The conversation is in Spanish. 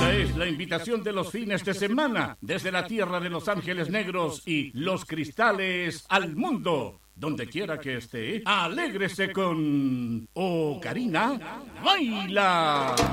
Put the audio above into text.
Esta es la invitación de los fines de semana desde la tierra de Los Ángeles Negros y Los Cristales al mundo. Donde quiera que esté, alégrese con Ocarina Baila.